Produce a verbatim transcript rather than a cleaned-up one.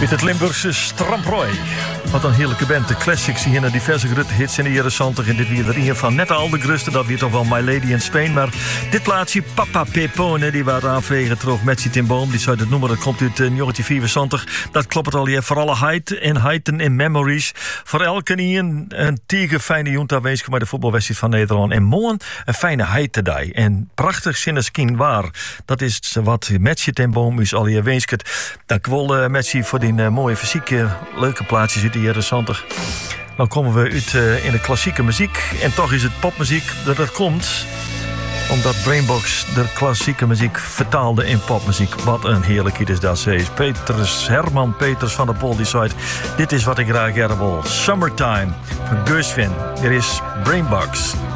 Met het Limburgse Stramprooi. Wat een heerlijke band. De classics hier naar diverse grote hits in de jaren zeventig. En dit weer er een van net al de grusten. Dat weer toch wel My Lady in Spain. Maar dit plaatsje, Papa Pepone, die waren aanvregen terug met Tim Boom. Die zou het nummer, dat komt uit negentien vierenzeventig. Dat klopt het al hier. Voor alle height en heiten in memories. Voor elke een een tige fijne junta wees bij de voetbalwedstrijd van Nederland. En morgen een fijne heitedij. En prachtig zinneskien waar. Dat is wat met Tim Boom is al hier weensket. Dank wel uh, Metsie voor die uh, mooie fysieke leuke plaatjes uit de jaren zeventig. Dan komen we uit uh, in de klassieke muziek. En toch is het popmuziek dat dat komt omdat Brainbox de klassieke muziek vertaalde in popmuziek. Wat een heerlijk is dat ze is. Peters, Herman Peters van de Pol die zei: dit is wat ik graag hebben wil. Summertime van Gershwin. Hier is Brainbox.